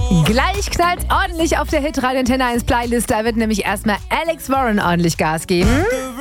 Gleich knallt ordentlich auf der Hitradio Antenne 1 Playlist. Da wird nämlich erstmal Alex Warren ordentlich Gas geben.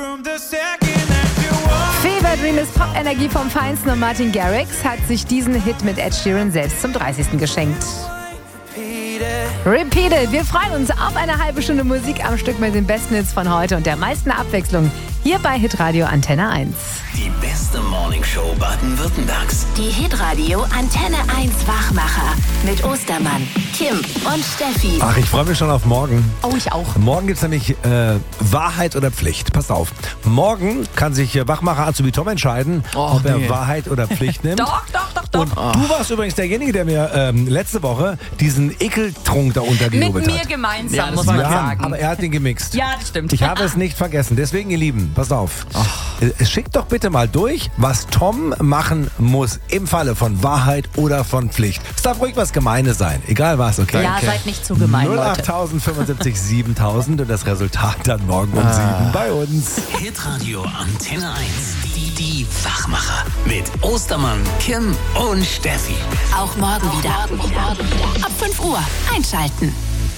Fever Dream ist Pop-Energie vom Feinsten und Martin Garrix hat sich diesen Hit mit Ed Sheeran selbst zum 30. geschenkt. Repeated. Wir freuen uns auf eine halbe Stunde Musik am Stück mit den besten Hits von heute und der meisten Abwechslung hier bei Hitradio Antenne 1. Die beste Morningshow Baden-Württembergs. Die Hitradio Antenne 1 Wachmacher mit Ostermann, Kim und Steffi. Ach, ich freue mich schon auf morgen. Oh, ich auch. Morgen gibt es nämlich Wahrheit oder Pflicht. Passt auf. Morgen kann sich Wachmacher Azubi Tom entscheiden, ob er Wahrheit oder Pflicht nimmt. Doch. Und du warst übrigens derjenige, der mir letzte Woche diesen Ekeltrunk da untergejubelt Mit hat. mir gemeinsam, muss man sagen. Aber er hat den gemixt. Ja, das stimmt. Ich habe es nicht vergessen. Deswegen, ihr Lieben, passt auf. Schickt doch bitte mal durch, was Tom machen muss im Falle von Wahrheit oder von Pflicht. Es darf ruhig was Gemeines sein. Egal was, okay? Ja, seid nicht zu gemein, Leute. 08075 7000 und das Resultat dann morgen um 7 bei uns. Hitradio Antenne 1. Die Wachmacher. Mit Ostermann, Kim und Steffi. Auch morgen wieder. Ab 5 Uhr einschalten.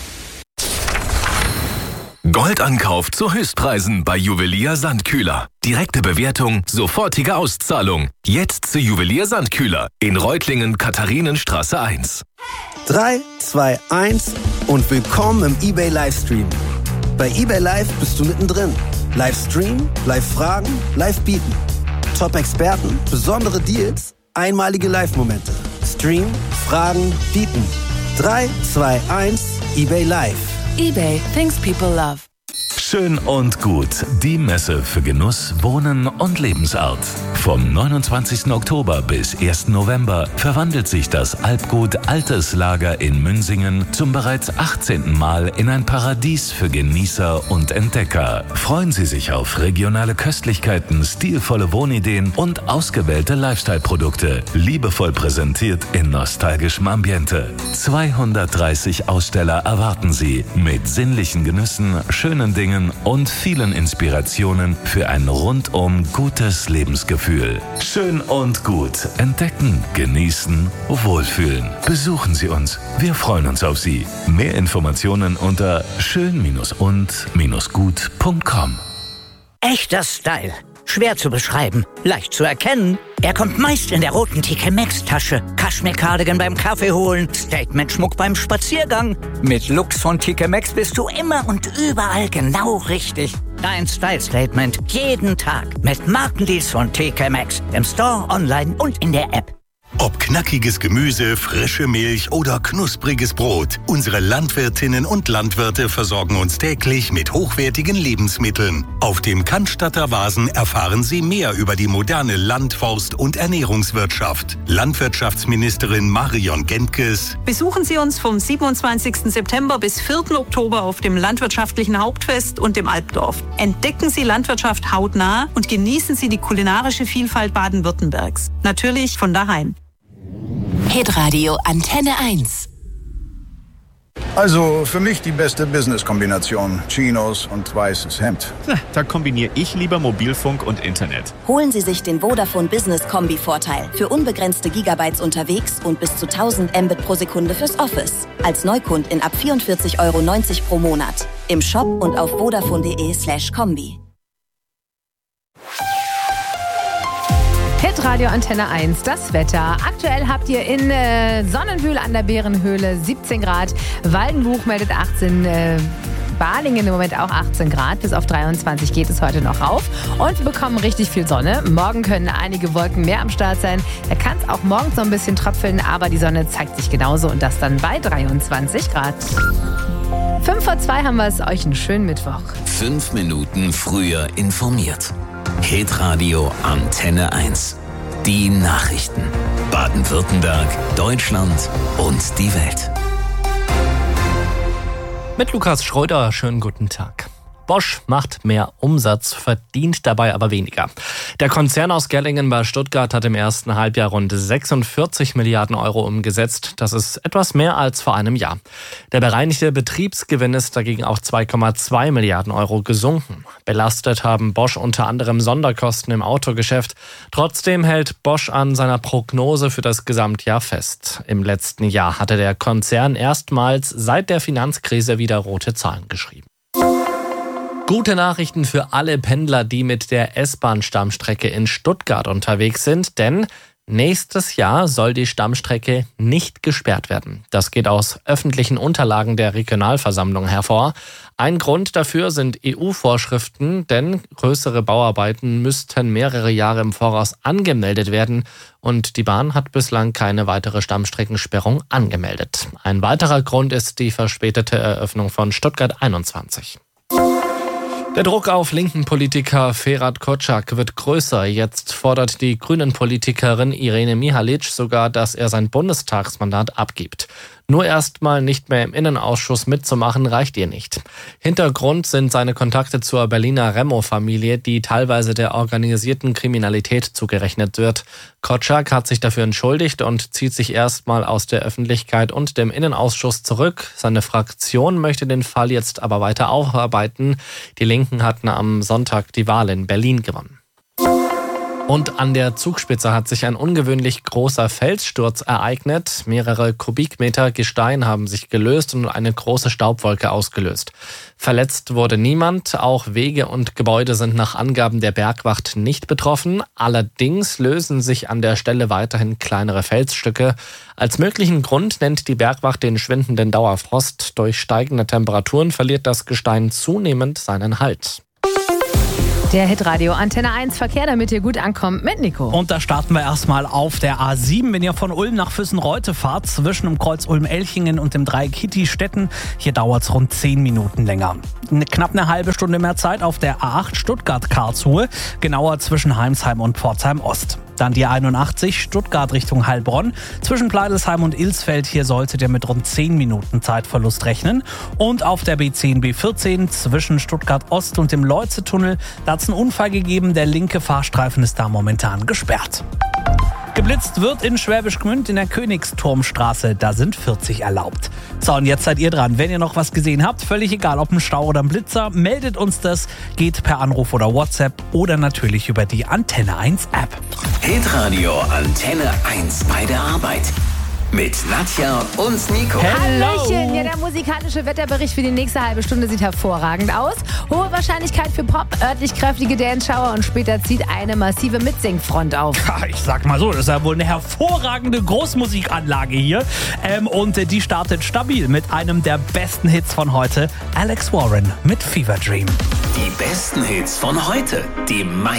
Goldankauf zu Höchstpreisen bei Juwelier Sandkühler. Direkte Bewertung, sofortige Auszahlung. Jetzt zu Juwelier Sandkühler in Reutlingen, Katharinenstraße 1. 3, 2, 1 und willkommen im eBay Livestream. Bei eBay Live bist du mittendrin. Livestream, Live-Fragen, Live-Bieten. Top-Experten, besondere Deals, einmalige Live-Momente. Stream, Fragen, Bieten. 3, 2, 1, eBay Live. eBay, things people love. Schön und gut. Die Messe für Genuss, Wohnen und Lebensart. Vom 29. Oktober bis 1. November verwandelt sich das Alpgut Altes Lager in Münsingen zum bereits 18. Mal in ein Paradies für Genießer und Entdecker. Freuen Sie sich auf regionale Köstlichkeiten, stilvolle Wohnideen und ausgewählte Lifestyle-Produkte. Liebevoll präsentiert in nostalgischem Ambiente. 230 Aussteller erwarten Sie mit sinnlichen Genüssen, schönen Dingen und vielen Inspirationen für ein rundum gutes Lebensgefühl. Schön und gut. Entdecken, genießen, wohlfühlen. Besuchen Sie uns. Wir freuen uns auf Sie. Mehr Informationen unter schön-und-gut.com. Echter Style. Schwer zu beschreiben, leicht zu erkennen. Er kommt meist in der roten TK Maxx Tasche. Kaschmir-Cardigan beim Kaffee holen, Statement-Schmuck beim Spaziergang. Mit Looks von TK Maxx bist du immer und überall genau richtig. Dein Style-Statement jeden Tag mit Markendeals von TK Maxx. Im Store, online und in der App. Ob knackiges Gemüse, frische Milch oder knuspriges Brot. Unsere Landwirtinnen und Landwirte versorgen uns täglich mit hochwertigen Lebensmitteln. Auf dem Cannstatter Vasen erfahren Sie mehr über die moderne Land-, Forst- und Ernährungswirtschaft. Landwirtschaftsministerin Marion Gentges. Besuchen Sie uns vom 27. September bis 4. Oktober auf dem Landwirtschaftlichen Hauptfest und dem Alpdorf. Entdecken Sie Landwirtschaft hautnah und genießen Sie die kulinarische Vielfalt Baden-Württembergs. Natürlich von daheim. Hitradio Antenne 1. Also für mich die beste Business-Kombination. Chinos und weißes Hemd. Da kombiniere ich lieber Mobilfunk und Internet. Holen Sie sich den Vodafone Business Kombi-Vorteil. Für unbegrenzte Gigabytes unterwegs und bis zu 1000 Mbit pro Sekunde fürs Office. Als Neukundin ab 44,90 € pro Monat. Im Shop und auf vodafone.de/kombi. Hitradio Antenne 1, das Wetter. Aktuell habt ihr in Sonnenwühl an der Bärenhöhle 17 Grad. Waldenbuch meldet 18, Balingen im Moment auch 18 Grad. Bis auf 23 geht es heute noch rauf. Und wir bekommen richtig viel Sonne. Morgen können einige Wolken mehr am Start sein. Da kann es auch morgens noch ein bisschen tröpfeln, aber die Sonne zeigt sich genauso und das dann bei 23 Grad. 5:02 haben wir es. Euch einen schönen Mittwoch. 5 Minuten früher informiert. Hitradio Antenne 1. Die Nachrichten. Baden-Württemberg, Deutschland und die Welt. Mit Lukas Schröder, schönen guten Tag. Bosch macht mehr Umsatz, verdient dabei aber weniger. Der Konzern aus Gerlingen bei Stuttgart hat im ersten Halbjahr rund 46 Milliarden Euro umgesetzt. Das ist etwas mehr als vor einem Jahr. Der bereinigte Betriebsgewinn ist dagegen auf 2,2 Milliarden Euro gesunken. Belastet haben Bosch unter anderem Sonderkosten im Autogeschäft. Trotzdem hält Bosch an seiner Prognose für das Gesamtjahr fest. Im letzten Jahr hatte der Konzern erstmals seit der Finanzkrise wieder rote Zahlen geschrieben. Gute Nachrichten für alle Pendler, die mit der S-Bahn-Stammstrecke in Stuttgart unterwegs sind, denn nächstes Jahr soll die Stammstrecke nicht gesperrt werden. Das geht aus öffentlichen Unterlagen der Regionalversammlung hervor. Ein Grund dafür sind EU-Vorschriften, denn größere Bauarbeiten müssten mehrere Jahre im Voraus angemeldet werden und die Bahn hat bislang keine weitere Stammstreckensperrung angemeldet. Ein weiterer Grund ist die verspätete Eröffnung von Stuttgart 21. Der Druck auf linken Politiker Ferhat Kocak wird größer. Jetzt fordert die Grünen-Politikerin Irene Mihalic sogar, dass er sein Bundestagsmandat abgibt. Nur erstmal nicht mehr im Innenausschuss mitzumachen, reicht ihr nicht. Hintergrund sind seine Kontakte zur Berliner Remo-Familie, die teilweise der organisierten Kriminalität zugerechnet wird. Kocak hat sich dafür entschuldigt und zieht sich erstmal aus der Öffentlichkeit und dem Innenausschuss zurück. Seine Fraktion möchte den Fall jetzt aber weiter aufarbeiten. Die Linken hatten am Sonntag die Wahl in Berlin gewonnen. Und an der Zugspitze hat sich ein ungewöhnlich großer Felssturz ereignet. Mehrere Kubikmeter Gestein haben sich gelöst und eine große Staubwolke ausgelöst. Verletzt wurde niemand. Auch Wege und Gebäude sind nach Angaben der Bergwacht nicht betroffen. Allerdings lösen sich an der Stelle weiterhin kleinere Felsstücke. Als möglichen Grund nennt die Bergwacht den schwindenden Dauerfrost. Durch steigende Temperaturen verliert das Gestein zunehmend seinen Halt. Der Hitradio Antenne 1 Verkehr, damit ihr gut ankommt mit Nico. Und da starten wir erstmal auf der A7. Wenn ihr von Ulm nach Füssen-Reute fahrt, zwischen dem Kreuz Ulm-Elchingen und dem Dreieck Hitti-Stetten, hier dauert es rund 10 Minuten länger. Knapp eine halbe Stunde mehr Zeit auf der A8 Stuttgart-Karlsruhe, genauer zwischen Heimsheim und Pforzheim-Ost. Dann die 81 Stuttgart Richtung Heilbronn. Zwischen Pleidelsheim und Ilsfeld, hier solltet ihr mit rund 10 Minuten Zeitverlust rechnen. Und auf der B10, B14 zwischen Stuttgart Ost und dem Leuze-Tunnel, da hat es einen Unfall gegeben. Der linke Fahrstreifen ist da momentan gesperrt. Geblitzt wird in Schwäbisch Gmünd in der Königsturmstraße. Da sind 40 erlaubt. So, und jetzt seid ihr dran. Wenn ihr noch was gesehen habt, völlig egal, ob ein Stau oder ein Blitzer, meldet uns das. Geht per Anruf oder WhatsApp oder natürlich über die Antenne 1 App. Hitradio Antenne 1 bei der Arbeit. Mit Nadja und Nico. Hallöchen! Ja, der musikalische Wetterbericht für die nächste halbe Stunde sieht hervorragend aus. Hohe Wahrscheinlichkeit für Pop, örtlich kräftige Dance-Schauer und später zieht eine massive Mitsingfront auf. Ich sag mal so, das ist ja wohl eine hervorragende Großmusikanlage hier. Und die startet stabil mit einem der besten Hits von heute, Alex Warren mit Fever Dream. Die besten Hits von heute, die meisten